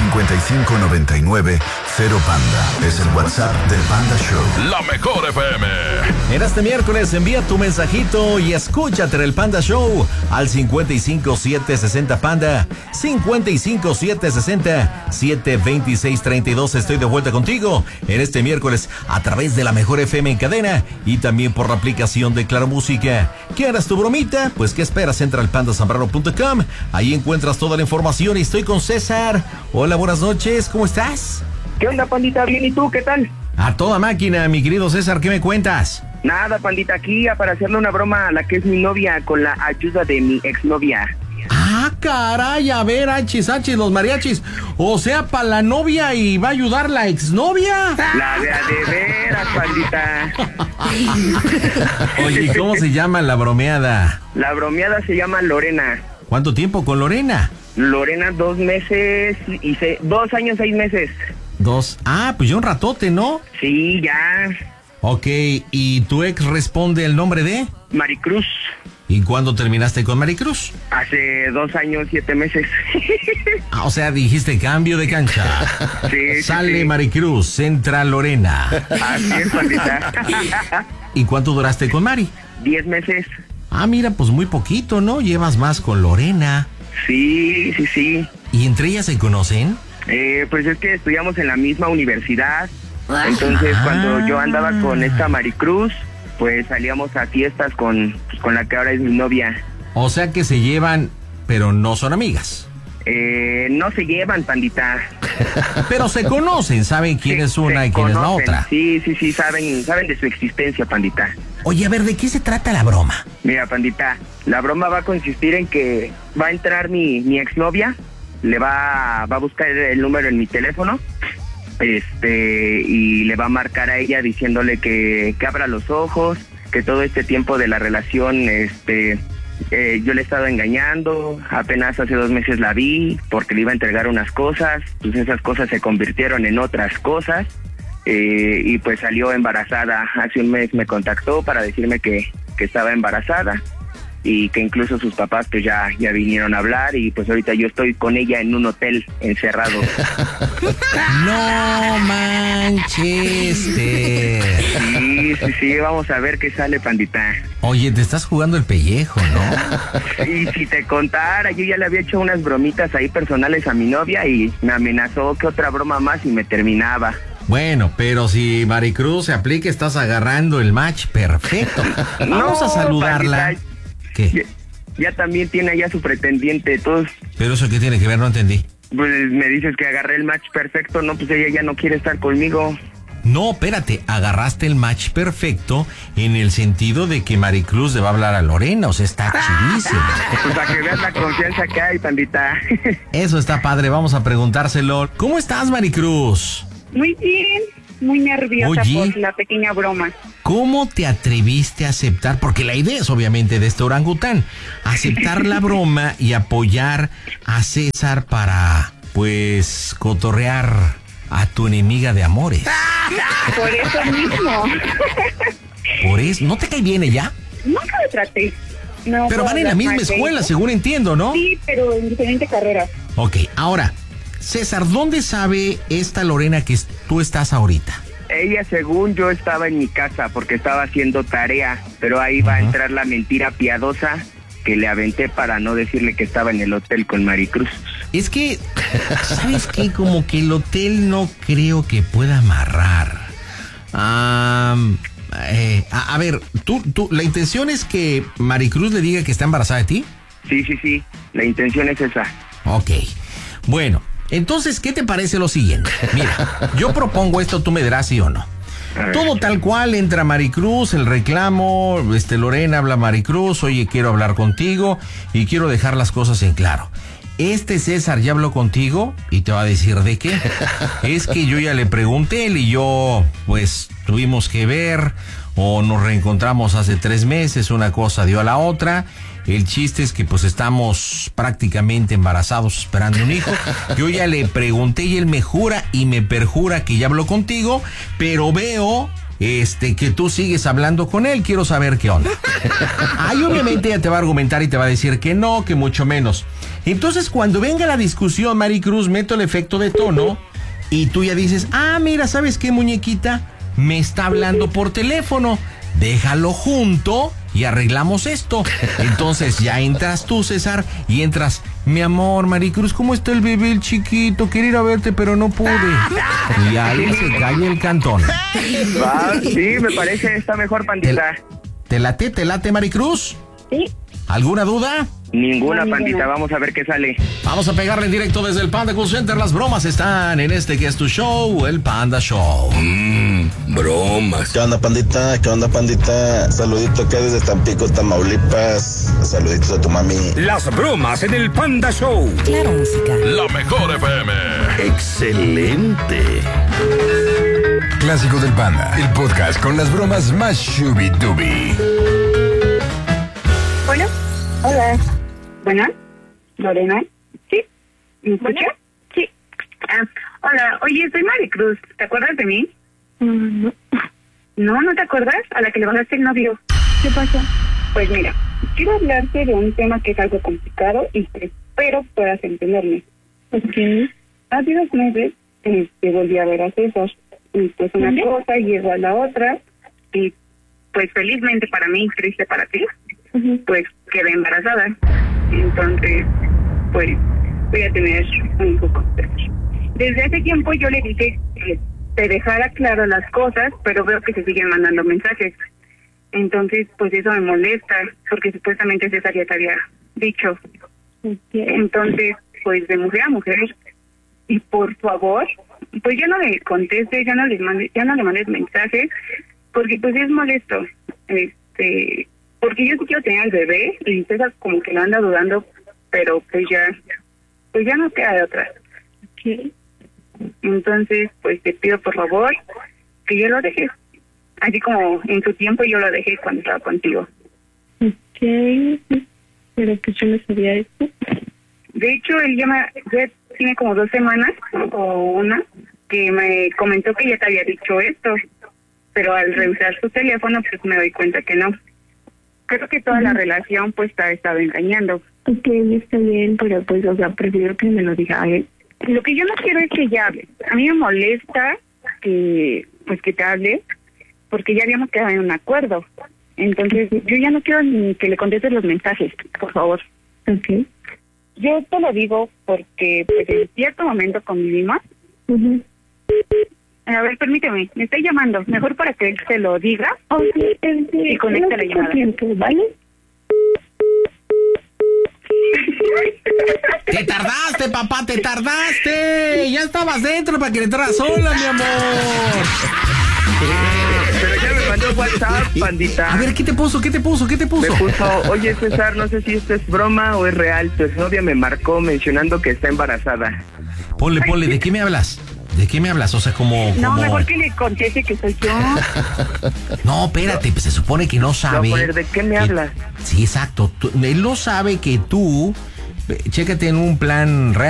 5599-0Panda. Es el WhatsApp del Panda Show. La mejor FM. En este miércoles envía tu mensajito y escúchate en el Panda Show al 55760 55760-72632. Estoy de vuelta contigo en este miércoles a través de la mejor FM en cadena y también por la aplicación de Claro Música. ¿Quieres tu bromita? Pues ¿qué esperas? Entra al pandasambrano.com. Ahí encuentras toda la información y estoy con César. Hola, buenas noches. ¿Cómo estás? ¿Qué onda, pandita? Bien, ¿y tú? ¿Qué tal? A toda máquina, mi querido César. ¿Qué me cuentas? Nada, pandita, aquí para hacerle una broma a la que es mi novia con la ayuda de mi exnovia. Ah, caray, a ver, achis, los mariachis. O sea, para la novia y va a ayudar la exnovia. La de veras, pandita. Oye, ¿cómo se llama la bromeada? La bromeada se llama Lorena. ¿Cuánto tiempo con Lorena? Lorena, 2 meses y 2 años, 6 meses. 2. Ah, pues ya un ratote, ¿no? Sí, ya. Ok, ¿y tu ex responde el nombre de? Maricruz. ¿Y cuándo terminaste con Maricruz? Hace 2 años, 7 meses. Ah, o sea, dijiste cambio de cancha. Sí, Sale sí. Maricruz, entra Lorena. Así es, pandita. ¿Y cuánto duraste con Mari? 10 meses. Ah, mira, pues muy poquito, ¿no? Llevas más con Lorena. Sí. ¿Y entre ellas se conocen? Pues es que estudiamos en la misma universidad. Entonces, cuando yo andaba con esta Maricruz, pues salíamos a fiestas con la que ahora es mi novia. O sea que se llevan, pero no son amigas. No se llevan, pandita. Pero se conocen, saben quién Sí, es una se y quién es la conocen. otra. Sí, saben de su existencia, pandita. Oye, a ver, ¿de qué se trata la broma? Mira, pandita, la broma va a consistir en que va a entrar mi exnovia, le va a buscar el número en mi teléfono, y le va a marcar a ella diciéndole que abra los ojos, que todo este tiempo de la relación, yo le he estado engañando, apenas hace 2 meses la vi porque le iba a entregar unas cosas, pues esas cosas se convirtieron en otras cosas, y pues salió embarazada. Hace 1 mes me contactó para decirme que estaba embarazada y que incluso sus papás pues ya vinieron a hablar, y pues ahorita yo estoy con ella en un hotel encerrado. No manches. Sí, vamos a ver qué sale, pandita. Oye, te estás jugando el pellejo, ¿no? Y si te contara, yo ya le había hecho unas bromitas ahí personales a mi novia y me amenazó que otra broma más y me terminaba. Bueno, pero si Maricruz se aplica, estás agarrando el match perfecto. Vamos a saludarla. Pandita, ¿Qué? ya también tiene allá su pretendiente, entonces ¿Pero eso qué tiene que ver? No entendí. pues me dices que agarré el match perfecto, no, pues ella ya no quiere estar conmigo. No, espérate, agarraste el match perfecto en el sentido de que Maricruz le va a hablar a Lorena, o sea, está chidísimo. Pues para que veas la confianza que hay, pandita. Eso está padre, vamos a preguntárselo. ¿Cómo estás, Maricruz? Muy bien, muy nerviosa Oye. por la pequeña broma. ¿Cómo te atreviste a aceptar? Porque la idea es obviamente de este orangután, aceptar la broma y apoyar a César para, pues, cotorrear a tu enemiga de amores. Por eso mismo. Por eso, ¿no te cae bien ella? Nunca me traté. No Pero puedo van en la hablar misma mal de escuela, eso. según entiendo, ¿no? Sí, pero en diferentes carreras. Ok, ahora, César, ¿dónde sabe esta Lorena que tú estás ahorita? Ella, según yo, estaba en mi casa porque estaba haciendo tarea, pero ahí va a entrar la mentira piadosa que le aventé para no decirle que estaba en el hotel con Maricruz. Es que, ¿sabes qué? Como que el hotel no creo que pueda amarrar. A ver, la intención es que Maricruz le diga que está embarazada de ti. Sí, la intención es esa. Ok, bueno, entonces, ¿qué te parece lo siguiente? Mira, yo propongo esto, tú me dirás sí o no. A ver. Todo tal cual, entra Maricruz, el reclamo, Lorena habla a Maricruz, oye, quiero hablar contigo y quiero dejar las cosas en claro. César ya habló contigo y te va a decir de qué. Es que yo ya le pregunté, él y yo, pues, tuvimos que ver o nos reencontramos hace 3 meses, una cosa dio a la otra. El chiste es que pues estamos prácticamente embarazados esperando un hijo. Yo ya le pregunté y él me jura y me perjura que ya habló contigo, pero veo que tú sigues hablando con él, quiero saber qué onda. Ahí obviamente ella te va a argumentar y te va a decir que no, que mucho menos. Entonces cuando venga la discusión, Maricruz, meto el efecto de tono y tú ya dices, mira, ¿sabes qué, muñequita? Me está hablando por teléfono, déjalo junto y arreglamos esto. Entonces ya entras tú, César, y entras, mi amor, Maricruz, ¿cómo está el bebé, el chiquito? Quería ir a verte, pero no pude. Y ahí se cae el cantón. Sí, me parece, está mejor, pandita. ¿Te late, Maricruz? Sí. ¿Alguna duda? Ninguna, No, pandita, ninguna. vamos a ver qué sale. Vamos a pegarle en directo desde el Panda Cool Center. Las bromas están en este que es tu show, el Panda Show. Bromas. ¿Qué onda, pandita? ¿Qué onda, pandita? Saludito acá desde Tampico, Tamaulipas. Saluditos a tu mami. Las bromas en el Panda Show. Claro, música. La mejor FM. Excelente. Clásico del Panda, el podcast con las bromas más shubi-dubi. Bueno. Hola. Bueno. Lorena. Sí. ¿Me escucha? Sí. Hola. Oye, soy Maricruz. ¿Te acuerdas de mí? No. ¿No te acuerdas? A la que le bajaste el novio. ¿Qué pasó? Pues mira, quiero hablarte de un tema que es algo complicado y que espero puedas entenderme. Hace 2 meses volví a ver a César. Y pues una cosa llegó a la otra y pues felizmente para mí, triste para ti, pues quedé embarazada. Entonces, pues voy a tener un hijo con César. Desde hace tiempo yo le dije que te dejara claro las cosas, pero veo que se siguen mandando mensajes. Entonces, pues eso me molesta, porque supuestamente César ya te había dicho. Entonces, pues de mujer a mujer, y por favor, pues ya no le contestes, ya no le mandes mensajes, porque pues es molesto. Porque yo sí quiero tener al bebé, y César como que lo anda dudando, pero pues ya no queda de otra. Entonces, pues te pido por favor que yo lo dejes, así como en su tiempo yo lo dejé cuando estaba contigo. Pero pues yo no sabía esto. De hecho, él ya tiene como 2 semanas o una que me comentó que ya te había dicho esto, pero al revisar su teléfono pues me doy cuenta que no. Creo que toda la relación pues te ha estado engañando. Ok, está bien, pero pues prefiero que me lo diga a él. Lo que yo no quiero es que ya hables. A mí me molesta que te hable, porque ya habíamos quedado en un acuerdo. Entonces, yo ya no quiero ni que le contestes los mensajes, por favor. Ok. Yo te lo digo porque pues, en cierto momento convivimos. A ver, permíteme, me está llamando. Mejor para que él se lo diga y conecte la llamada. ¿Vale? ¡Te tardaste, papá! ¡Te tardaste! Ya estabas dentro para que le entraras sola, mi amor. Pero ya me mandó WhatsApp, pandita. A ver, ¿qué te puso? Me puso, oye César, no sé si esto es broma o es real. Tu exnovia me marcó mencionando que está embarazada. Ponle, ¿de qué me hablas? ¿De qué me hablas? O sea, como... No, mejor que le conteste que soy yo. No, espérate, pues se supone que no sabe... No, ¿de qué me hablas? Sí, exacto. Él no sabe que tú... Chécate en un plan real.